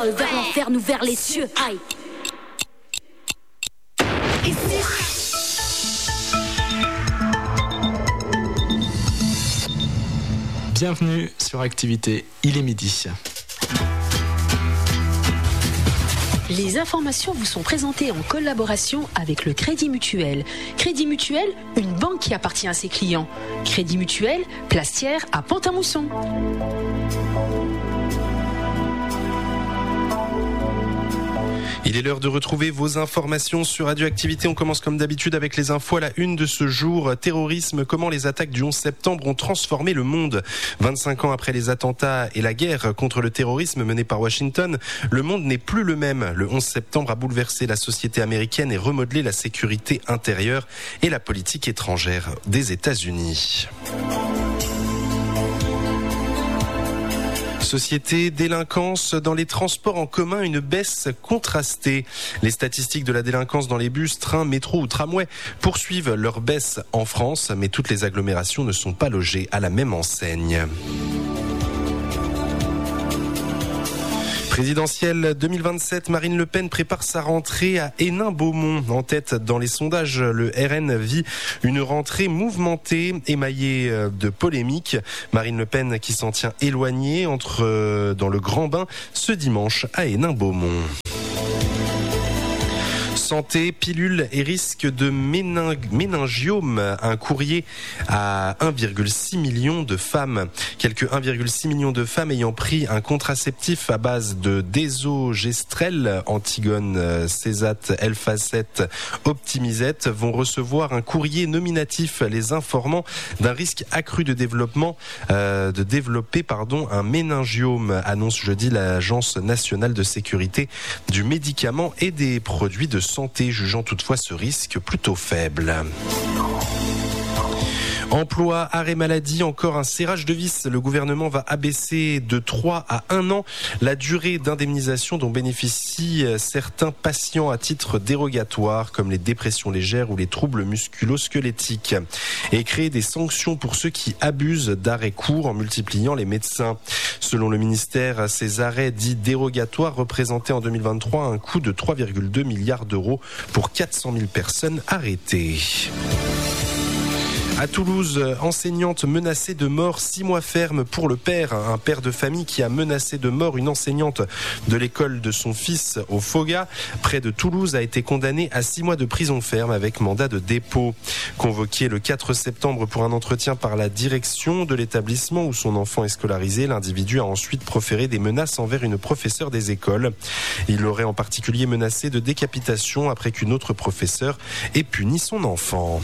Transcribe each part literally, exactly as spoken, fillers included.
Vers l'enfer, nous vers les cieux. Aïe. Bienvenue sur Activité, il est midi. Les informations vous sont présentées en collaboration avec le Crédit Mutuel. Crédit Mutuel, une banque qui appartient à ses clients. Crédit Mutuel, Plastière à Pont-à-Mousson. Il est l'heure de retrouver vos informations sur Radioactivité. On commence comme d'habitude avec les infos à la une de ce jour. Terrorisme, comment les attaques du onze septembre ont transformé le monde. vingt-cinq ans après les attentats et la guerre contre le terrorisme menée par Washington, le monde n'est plus le même. Le onze septembre a bouleversé la société américaine et remodelé la sécurité intérieure et la politique étrangère des États-Unis. Société, délinquance dans les transports en commun, une baisse contrastée. Les statistiques de la délinquance dans les bus, trains, métros ou tramways poursuivent leur baisse en France, mais toutes les agglomérations ne sont pas logées à la même enseigne. Présidentielle deux mille vingt-sept, Marine Le Pen prépare sa rentrée à Hénin-Beaumont. En tête dans les sondages, le R N vit une rentrée mouvementée, émaillée de polémiques. Marine Le Pen qui s'en tient éloignée entre dans le Grand Bain ce dimanche à Hénin-Beaumont. Santé, pilule et risque de méning- méningiome. Un courrier à un virgule six million de femmes. Quelques un virgule six million de femmes ayant pris un contraceptif à base de désogestrel, Antigone, Césate, Elfacet, Optimizette vont recevoir un courrier nominatif les informant d'un risque accru de développement, euh, de développer pardon, un méningiome, annonce jeudi l'Agence nationale de sécurité du médicament et des produits de santé. Jugeant toutefois ce risque plutôt faible. Emploi, arrêt maladie, encore un serrage de vis. Le gouvernement va abaisser de trois à un an la durée d'indemnisation dont bénéficient certains patients à titre dérogatoire, comme les dépressions légères ou les troubles musculo-squelettiques, et créer des sanctions pour ceux qui abusent d'arrêts courts en multipliant les médecins. Selon le ministère, ces arrêts dits dérogatoires représentaient en deux mille vingt-trois un coût de trois virgule deux milliards d'euros pour quatre cent mille personnes arrêtées. À Toulouse, enseignante menacée de mort, six mois ferme pour le père. Un père de famille qui a menacé de mort une enseignante de l'école de son fils au Foga, près de Toulouse, a été condamné à six mois de prison ferme avec mandat de dépôt. Convoqué le quatre septembre pour un entretien par la direction de l'établissement où son enfant est scolarisé, l'individu a ensuite proféré des menaces envers une professeure des écoles. Il l'aurait en particulier menacé de décapitation après qu'une autre professeure ait puni son enfant.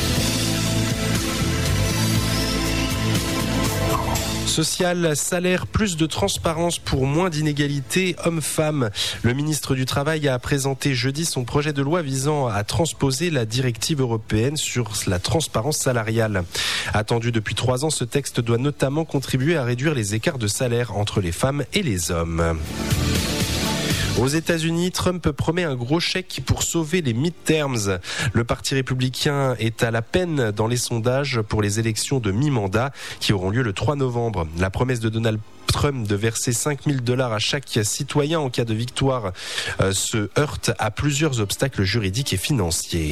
Social, salaire, plus de transparence pour moins d'inégalités hommes-femmes. Le ministre du Travail a présenté jeudi son projet de loi visant à transposer la directive européenne sur la transparence salariale. Attendu depuis trois ans, ce texte doit notamment contribuer à réduire les écarts de salaire entre les femmes et les hommes. Aux États-Unis, Trump promet un gros chèque pour sauver les midterms. Le Parti républicain est à la peine dans les sondages pour les élections de mi-mandat qui auront lieu le trois novembre. La promesse de Donald Trump de verser cinq mille dollars à chaque citoyen en cas de victoire euh, se heurte à plusieurs obstacles juridiques et financiers.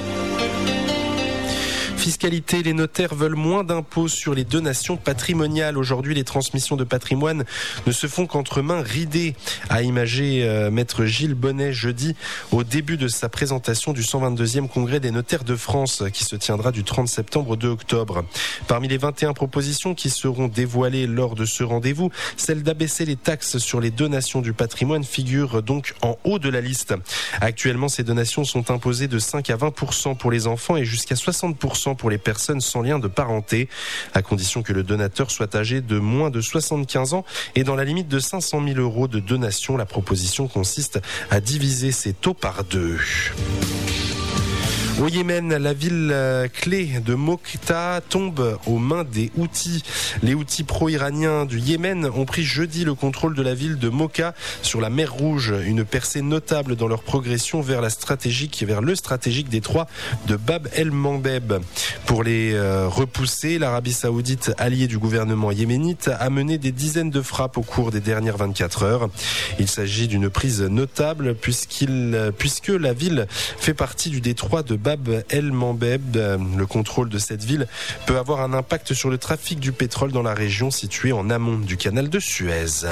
Fiscalité, les notaires veulent moins d'impôts sur les donations patrimoniales. Aujourd'hui, les transmissions de patrimoine ne se font qu'entre mains ridées, a imagé euh, maître Gilles Bonnet jeudi au début de sa présentation du cent vingt-deuxième congrès des notaires de France qui se tiendra du trente septembre au deux octobre. Parmi les vingt et un propositions qui seront dévoilées lors de ce rendez-vous, celle d'abaisser les taxes sur les donations du patrimoine figure donc en haut de la liste. Actuellement, ces donations sont imposées de cinq à vingt pour cent pour les enfants et jusqu'à soixante pour cent pour les personnes sans lien de parenté, à condition que le donateur soit âgé de moins de soixante-quinze ans et dans la limite de cinq cent mille euros de donation. La proposition consiste à diviser ces taux par deux. Au Yémen, la ville clé de Mokta tombe aux mains des Houthis. Les Houthis pro-iraniens du Yémen ont pris jeudi le contrôle de la ville de Mocha sur la mer Rouge, une percée notable dans leur progression vers la stratégique, vers le stratégique détroit de Bab el-Mandeb. Pour les euh, repousser, l'Arabie Saoudite, alliée du gouvernement yéménite, a mené des dizaines de frappes au cours des dernières vingt-quatre heures. Il s'agit d'une prise notable puisqu'il, puisque la ville fait partie du détroit de Bab el-Mandeb. Le contrôle de cette ville peut avoir un impact sur le trafic du pétrole dans la région située en amont du canal de Suez.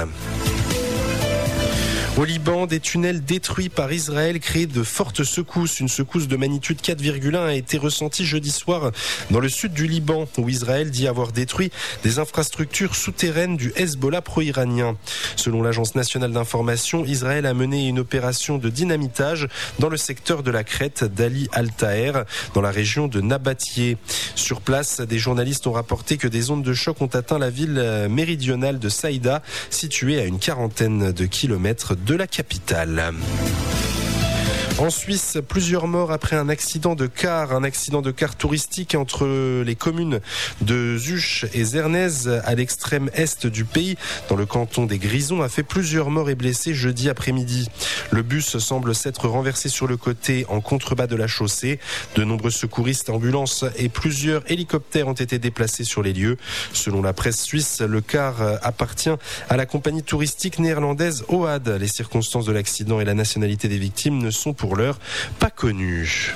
Au Liban, des tunnels détruits par Israël créent de fortes secousses. Une secousse de magnitude quatre virgule un a été ressentie jeudi soir dans le sud du Liban, où Israël dit avoir détruit des infrastructures souterraines du Hezbollah pro-iranien. Selon l'Agence nationale d'information, Israël a mené une opération de dynamitage dans le secteur de la crête d'Ali Al-Taher, dans la région de Nabatieh. Sur place, des journalistes ont rapporté que des ondes de choc ont atteint la ville méridionale de Saïda, située à une quarantaine de kilomètres de la capitale. En Suisse, plusieurs morts après un accident de car, un accident de car touristique entre les communes de Zuch et Zernez à l'extrême est du pays, dans le canton des Grisons, a fait plusieurs morts et blessés jeudi après-midi. Le bus semble s'être renversé sur le côté en contrebas de la chaussée. De nombreux secouristes, ambulances et plusieurs hélicoptères ont été déplacés sur les lieux. Selon la presse suisse, le car appartient à la compagnie touristique néerlandaise O A D. Les circonstances de l'accident et la nationalité des victimes ne sont pour l'heure pas connues.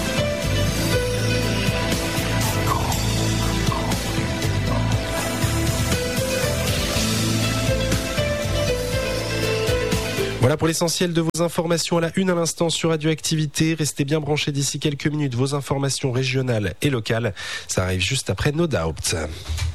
Voilà pour l'essentiel de vos informations à la une à l'instant sur Radioactivité. Restez bien branchés d'ici quelques minutes. Vos informations régionales et locales, ça arrive juste après No Doubt.